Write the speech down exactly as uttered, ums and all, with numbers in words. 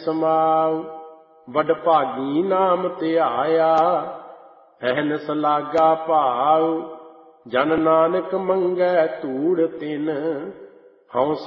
ਸਮਾਉ। ਵਡਭਾਗੀ ਨਾਮ ਧਿਆਇਆ ਅਹਨਿਸ ਲਾਗਾ ਭਾਉ। ਜਨ ਨਾਨਕ ਮੰਗੈ ਧੂੜ ਤਿਨ ਹਉ